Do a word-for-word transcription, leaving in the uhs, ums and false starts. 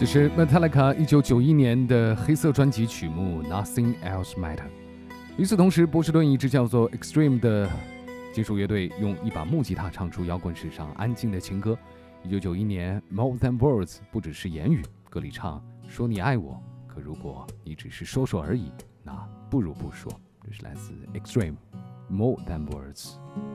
这是 Metallica 一九九一年的黑色专辑曲目 Nothing Else Matter。 与此同时，波士顿一支叫做 Extreme 的金属乐队用一把木吉他唱出摇滚史上安静的情歌。一九九一年 More Than Words 不只是言语，歌里唱说你爱我，可如果你只是说说而已，那不如不说。这是来自 Extreme More Than Words。